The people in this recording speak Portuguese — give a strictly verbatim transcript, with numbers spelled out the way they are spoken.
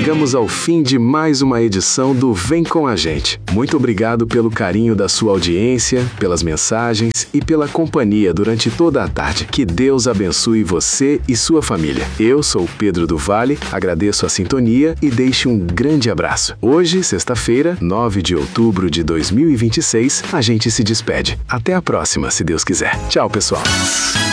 chegamos ao fim de mais uma edição do Vem Com a Gente. Muito obrigado pelo carinho da sua audiência, pelas mensagens e pela companhia durante toda a tarde. Que Deus abençoe você e sua família. Eu sou Pedro do Vale, agradeço a sintonia e deixo um grande abraço. Hoje, sexta-feira, nove de outubro de dois mil e vinte e seis, a gente se despede. Até a próxima, se Deus quiser. Tchau, pessoal.